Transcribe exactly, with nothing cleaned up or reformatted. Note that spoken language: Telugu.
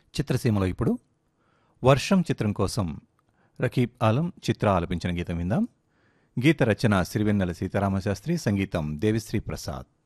చిత్రసీమలో ఇప్పుడు వర్షం చిత్రం కోసం రకీబ్ ఆలం చిత్ర ఆలపించిన గీతం విందాం. గీత రచన సిరివెన్నెల సీతారామశాస్త్రి, సంగీతం దేవిశ్రీ ప్రసాద్.